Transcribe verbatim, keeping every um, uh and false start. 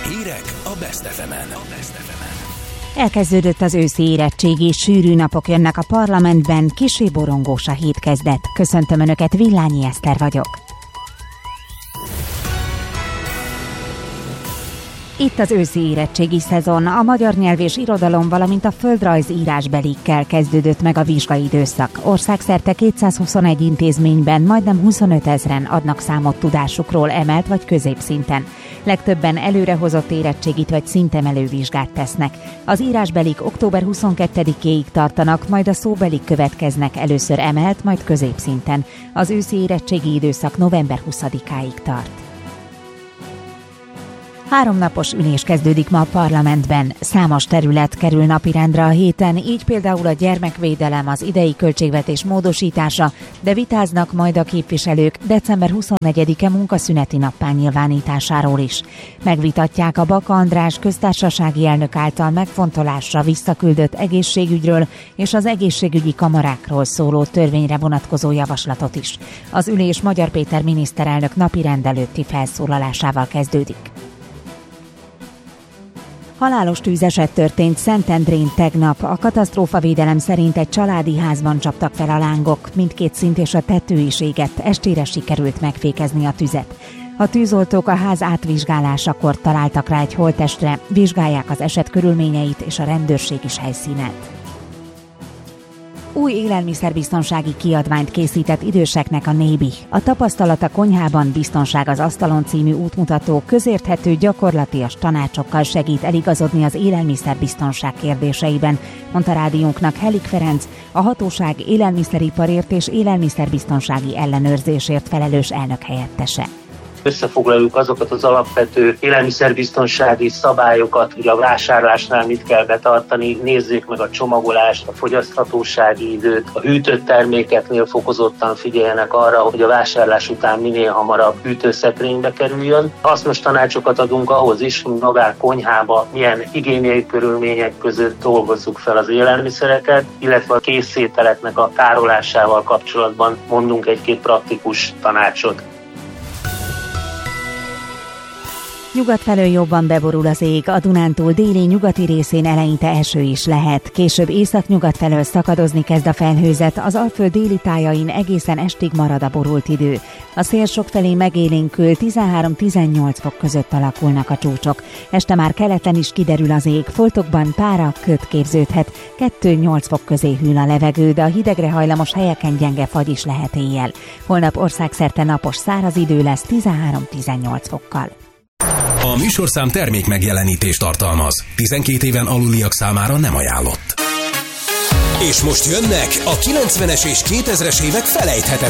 Hírek a Best ef emen. Elkezdődött az őszi érettségi, sűrű napok jönnek a parlamentben, kissé borongós a hét kezdet. Köszöntöm Önöket, Villányi Eszter vagyok. Itt az őszi érettségi szezon, a magyar nyelv és irodalom, valamint a földrajz írásbelikkel kezdődött meg a vizsgaidőszak. Országszerte kétszázhuszonegy intézményben majdnem huszonöt ezren adnak számot tudásukról emelt vagy középszinten. Legtöbben előrehozott érettségit vagy szintemelő vizsgát tesznek. Az írásbelik október huszonkettedikéig tartanak, majd a szóbelik következnek, először emelt, majd középszinten. Az őszi érettségi időszak november huszadikáig tart. Háromnapos ülés kezdődik ma a parlamentben. Számos terület kerül napirendre a héten, így például a gyermekvédelem, az idei költségvetés módosítása, de vitáznak majd a képviselők december huszonnegyedike munkaszüneti nappá nyilvánításáról is. Megvitatják a Baka András köztársasági elnök által megfontolásra visszaküldött egészségügyről és az egészségügyi kamarákról szóló törvényre vonatkozó javaslatot is. Az ülés Magyar Péter miniszterelnök napirend előtti felszólalásával kezdődik. Halálos tűzeset történt Szentendrén tegnap. A katasztrófavédelem szerint egy családi házban csaptak fel a lángok. Mindkét szint és a tető is égett. Estére sikerült megfékezni a tüzet. A tűzoltók a ház átvizsgálásakor találtak rá egy holttestre, vizsgálják az eset körülményeit, és a rendőrség is helyszínelt. Új élelmiszerbiztonsági kiadványt készített időseknek a Nébi. A Tapasztalat a konyhában, biztonság az asztalon című útmutató közérthető, gyakorlatias tanácsokkal segít eligazodni az élelmiszerbiztonság kérdéseiben, mondta rádiónknak Helik Ferenc, a hatóság élelmiszeriparért és élelmiszerbiztonsági ellenőrzésért felelős elnökhelyettese. Összefoglaljuk azokat az alapvető élelmiszerbiztonsági szabályokat, hogy a vásárlásnál mit kell betartani, nézzék meg a csomagolást, a fogyaszthatósági időt, a hűtött termékeknél fokozottan figyeljenek arra, hogy a vásárlás után minél hamarabb hűtőszekrénybe kerüljön. Hasznos tanácsokat adunk ahhoz is, hogy magán konyhába milyen higiéniai körülmények között dolgozzuk fel az élelmiszereket, illetve a készételeknek a tárolásával kapcsolatban mondunk egy-két praktikus tanácsot. Nyugat felől jobban beborul az ég, a Dunántúl déli nyugati részén eleinte eső is lehet. Később északnyugat felől szakadozni kezd a felhőzet, az Alföld déli tájain egészen estig marad a borult idő. A szél sokfelé megélénkül, tizenhárom-tizennyolc fok között alakulnak a csúcsok. Este már keleten is kiderül az ég, foltokban pára, köd képződhet, kettő-nyolc fok közé hűl a levegő, de a hidegre hajlamos helyeken gyenge fagy is lehet éjjel. Holnap országszerte napos száraz idő lesz tizenhárom-tizennyolc fokkal. A műsorszám termék megjelenítést tartalmaz. tizenkét éven aluliak számára nem ajánlott. És most jönnek a kilencvenes és kétezres évek felejthetetlen